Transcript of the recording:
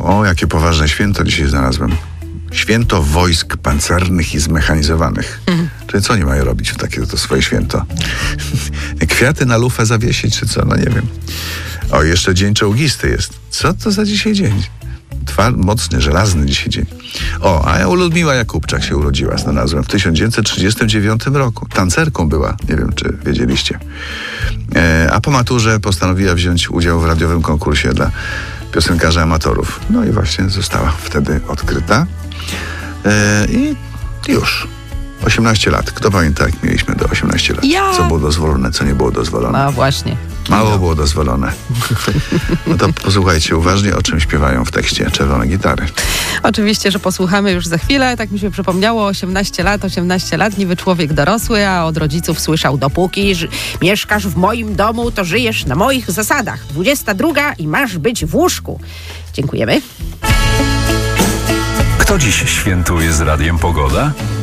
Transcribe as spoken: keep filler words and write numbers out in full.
O, jakie poważne święto dzisiaj znalazłem. Święto wojsk pancernych i zmechanizowanych. Mhm. Czyli co oni mają robić w takie to swoje święto? Kwiaty na lufę zawiesić, czy co? No nie wiem. O, jeszcze dzień czołgisty jest. Co to za dzisiaj dzień? Twa, mocny, żelazny dzisiaj dzień. O, a ja Ludmiła Jakubczak się urodziła, znalazłem w tysiąc dziewięćset trzydziestym dziewiątym roku. Tancerką była, nie wiem, czy wiedzieliście. E, a po maturze postanowiła wziąć udział w radiowym konkursie dla piosenkarzy amatorów. No i właśnie została wtedy odkryta. E, I już. osiemnaście lat. Kto pamięta, jak mieliśmy do osiemnastu lat? Ja. Co było dozwolone, co nie było dozwolone? No właśnie. Mało no. było dozwolone. No to posłuchajcie uważnie, o czym śpiewają w tekście Czerwone Gitary. Oczywiście, że posłuchamy już za chwilę. Tak mi się przypomniało, osiemnaście lat, osiemnaście lat, niby człowiek dorosły, a od rodziców słyszał: dopóki ży- mieszkasz w moim domu, to żyjesz na moich zasadach. dwudziesta druga i masz być w łóżku. Dziękujemy. Kto dziś świętuje z Radiem Pogoda?